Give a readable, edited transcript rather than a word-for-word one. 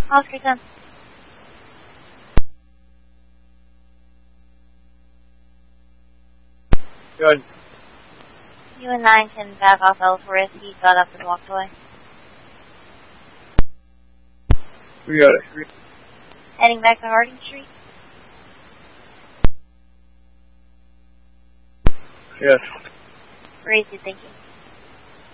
Oscar 10. Good. You and 9 can back off L4 if he got up and walked away. We got it. Heading back to Harding Street? Yes. Crazy thinking.